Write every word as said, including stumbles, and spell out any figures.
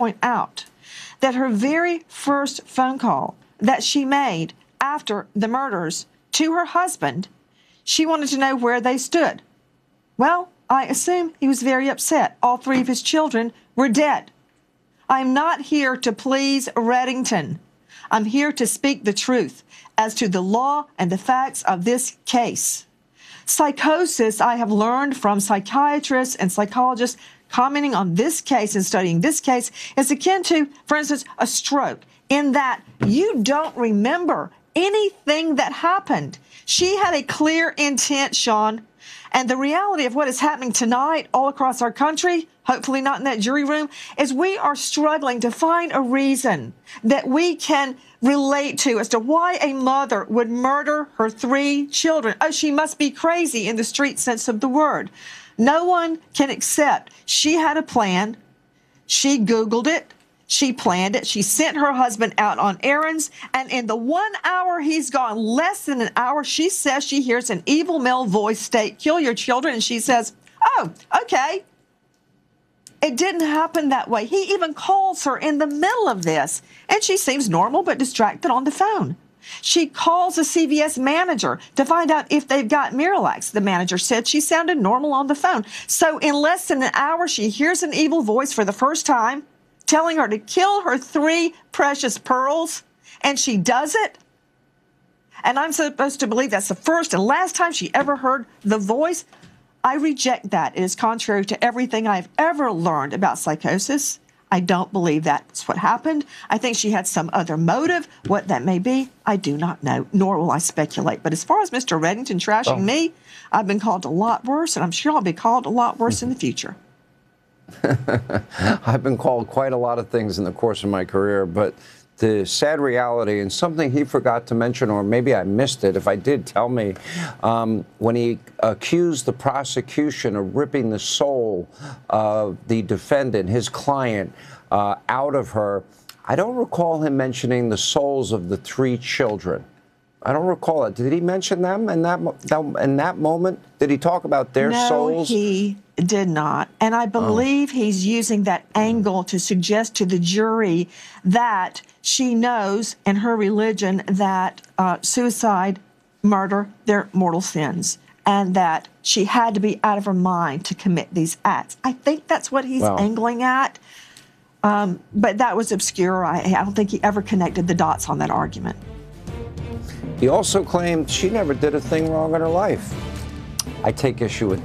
point out that her very first phone call that she made after the murders to her husband, she wanted to know where they stood. Well, I assume he was very upset. All three of his children were dead. I'm not here to please Reddington. I'm here to speak the truth as to the law and the facts of this case. Psychosis, I have learned from psychiatrists and psychologists commenting on this case and studying this case, is akin to, for instance, a stroke, in that you don't remember anything that happened. She had a clear intent, Sean, and the reality of what is happening tonight all across our country, hopefully not in that jury room, is we are struggling to find a reason that we can relate to as to why a mother would murder her three children. Oh, she must be crazy in the street sense of the word. No one can accept she had a plan. She Googled it. She planned it. She sent her husband out on errands. And in the one hour he's gone, less than an hour, she says she hears an evil male voice state, "Kill your children." And she says, "Oh, okay." It didn't happen that way. He even calls her in the middle of this, and she seems normal but distracted on the phone. She calls a C V S manager to find out if they've got Miralax. The manager said she sounded normal on the phone. So in less than an hour, she hears an evil voice for the first time telling her to kill her three precious pearls, and she does it. And I'm supposed to believe that's the first and last time she ever heard the voice. I reject that. It is contrary to everything I've ever learned about psychosis. I don't believe that's what happened. I think she had some other motive. What that may be, I do not know, nor will I speculate. But as far as Mister Reddington trashing oh. me, I've been called a lot worse, and I'm sure I'll be called a lot worse in the future. I've been called quite a lot of things in the course of my career, but the sad reality, and something he forgot to mention, or maybe I missed it, if I did, tell me, um, when he accused the prosecution of ripping the soul of the defendant, his client, uh, out of her, I don't recall him mentioning the souls of the three children. I don't recall it. Did he mention them in that, in that moment? Did he talk about their no, souls? No, he did not. And I believe oh. he's using that angle to suggest to the jury that she knows in her religion that uh, suicide, murder, they're mortal sins, and that she had to be out of her mind to commit these acts. I think that's what he's wow. angling at. Um, but that was obscure. I, I don't think he ever connected the dots on that argument. He also claimed she never did a thing wrong in her life. I take issue with that.